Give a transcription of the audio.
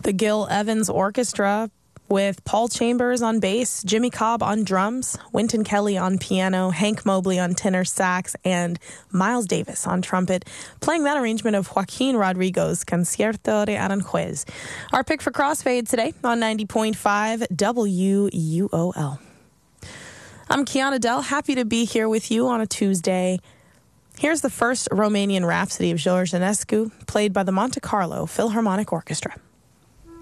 The Gil Evans Orchestra with Paul Chambers on bass, Jimmy Cobb on drums, Wynton Kelly on piano, Hank Mobley on tenor sax, and Miles Davis on trumpet, playing that arrangement of Joaquin Rodrigo's Concierto de Aranjuez. Our pick for Crossfade today on 90.5 WUOL. I'm Kiana Dell, happy to be here with you on a Tuesday. Here's the first Romanian Rhapsody of George Enescu, played by the Monte Carlo Philharmonic Orchestra.